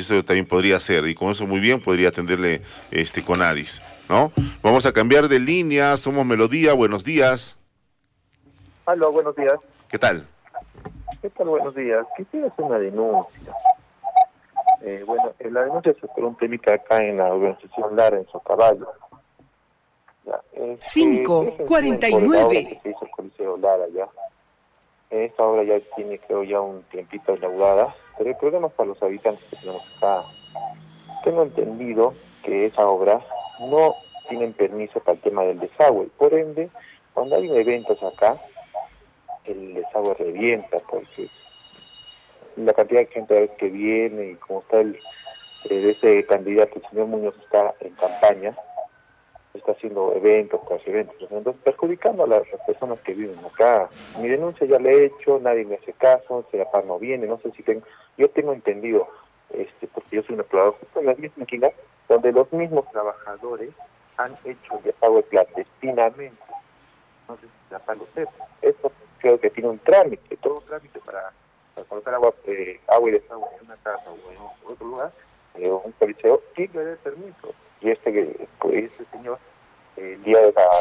eso también podría ser, y con eso muy bien podría atenderle Conadis, ¿no? Vamos a cambiar de línea, somos Melodía, buenos días. Aló, buenos días. ¿Qué tal? ¿Qué tal? Buenos días. Quisiera hacer una denuncia. La denuncia es por un temita acá en la organización Lara, en Socavallo. 5:49. Se hizo el Coliseo Lara, ya. Esta obra ya tiene, creo, ya un tiempito inaugurada, pero el problema es para los habitantes que tenemos acá. Tengo entendido que esa obra no tienen permiso para el tema del desagüe. Por ende, cuando hay eventos acá, el desagüe revienta, porque la cantidad de gente a veces que viene y como está ese candidato, el señor Muñoz, está en campaña, está haciendo eventos tras eventos, entonces perjudicando a las personas que viven acá. Mi denuncia ya la he hecho, nadie me hace caso, Sedapar no viene, no sé si yo tengo entendido, porque yo soy un explorador justo en la misma esquina, donde los mismos trabajadores han hecho el desagüe clandestinamente. No sé si Sedapar lo sepa. Esto creo que tiene un trámite, todo un trámite para colocar agua y desagüe en una casa o en otro lugar, un coliseo, ¿quién le dé permiso? Y este señor, el día de la...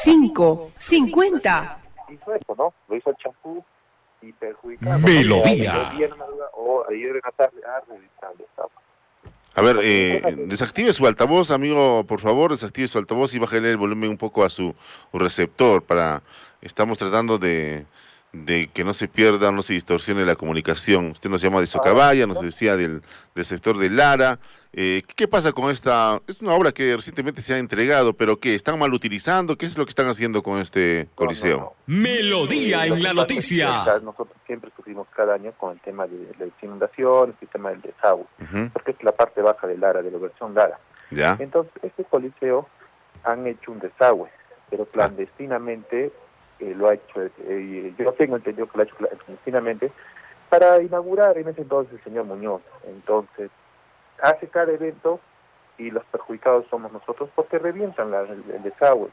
5:50. Hizo eso, ¿no? Lo hizo el champú y perjudicando. Melodía. O ayer en la tarde a revisar el desagüe. A ver, desactive su altavoz, amigo, por favor, desactive su altavoz y bájale el volumen un poco a su receptor estamos tratando de que no se pierda, no se distorsione la comunicación. Usted nos llama de Socabaya, nos decía del sector de Lara. ¿Qué pasa con esta? Es una obra que recientemente se ha entregado, pero ¿qué? ¿Están mal utilizando? ¿Qué es lo que están haciendo con este coliseo? No. Melodía en la noticia. Nosotros siempre sufrimos cada año con el tema de las inundaciones, el tema del desagüe, porque es la parte baja de Lara, de la versión Lara. ¿Ya? Entonces, este coliseo han hecho un desagüe, pero clandestinamente lo ha hecho, yo tengo entendido que lo ha hecho clandestinamente para inaugurar en ese entonces el señor Muñoz. Entonces, hace cada evento y los perjudicados somos nosotros porque revientan el desagüe.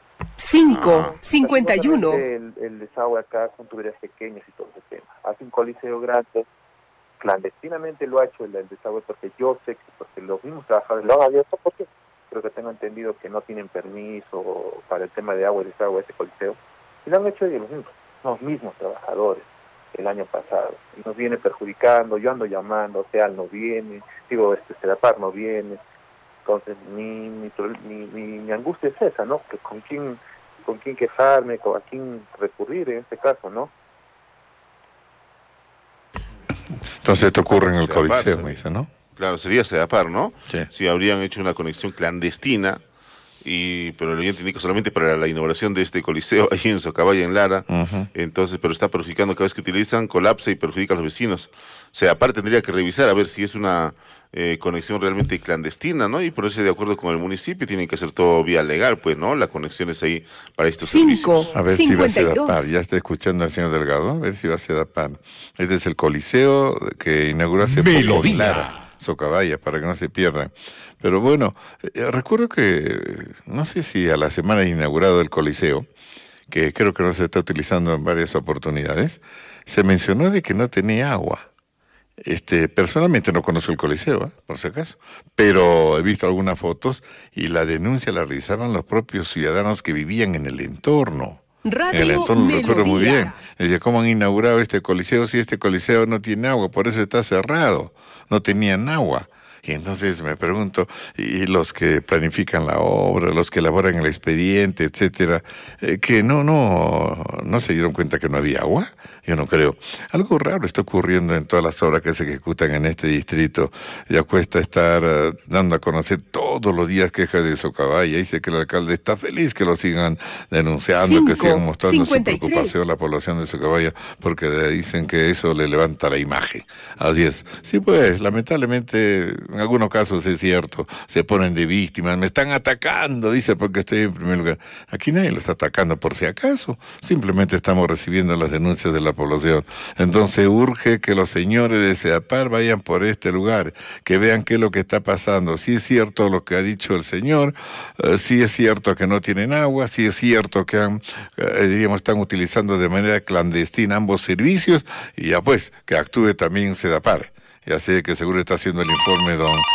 5:51. El desagüe acá son tuberías pequeñas y todo ese tema. Hace un coliseo grande, clandestinamente lo ha hecho el desagüe, porque yo sé que porque los mismos trabajadores lo han abierto, porque creo que tengo entendido que no tienen permiso para el tema de agua y desagüe ese coliseo, y lo han hecho ellos los mismos trabajadores el año pasado, y nos viene perjudicando. Yo ando llamando, Seal no viene, Sedapar no viene. Entonces mi angustia es esa, ¿no? Que con quién quejarme, a quién recurrir en este caso, ¿no? Entonces esto ocurre en el coliseo, me dice, ¿no? Claro, sería Sedapar, ¿no? Sí. Si habrían hecho una conexión clandestina, pero yo entendí que solamente para la inauguración de este coliseo ahí en Socabaya, en Lara, entonces, pero está perjudicando cada vez que utilizan, colapsa y perjudica a los vecinos. Sedapar tendría que revisar a ver si es una conexión realmente clandestina, ¿no? Y ponerse de acuerdo con el municipio, tienen que hacer todo vía legal, pues, ¿no? La conexión es ahí para estos servicios. A ver si va a 52. Sedapar, ya está escuchando al señor Delgado, a ver si va a Sedapar. Este es el coliseo que inauguró hace poco en Lara, Socabaya, para que no se pierdan. Pero bueno, recuerdo que, no sé si a la semana de inaugurado el coliseo, que creo que no se está utilizando en varias oportunidades, se mencionó de que no tenía agua. Personalmente no conozco el coliseo, por si acaso, pero he visto algunas fotos y la denuncia la realizaban los propios ciudadanos que vivían en el entorno. Radio En el entorno lo recuerdo muy Melodía. bien. Decía, ¿cómo han inaugurado este coliseo si este coliseo no tiene agua? Por eso está cerrado. No tenían agua. Y entonces me pregunto, y los que planifican la obra, los que elaboran el expediente, etcétera, que no se dieron cuenta que no había agua. Yo no creo. Algo raro está ocurriendo en todas las obras que se ejecutan en este distrito. Ya cuesta estar dando a conocer todos los días quejas de Socabaya. Dice que el alcalde está feliz que lo sigan denunciando, que sigan mostrando 53. su preocupación la población de Socabaya, porque dicen que eso le levanta la imagen. Así es. Sí, pues, lamentablemente, en algunos casos es cierto, se ponen de víctimas, me están atacando, dice, porque estoy en primer lugar. Aquí nadie lo está atacando por si acaso, simplemente estamos recibiendo las denuncias de la población. Entonces urge que los señores de Sedapar vayan por este lugar, que vean qué es lo que está pasando. Si es cierto lo que ha dicho el señor, si es cierto que no tienen agua, si es cierto que están utilizando de manera clandestina ambos servicios, y ya pues, que actúe también Sedapar. Ya sé que seguro está haciendo el informe don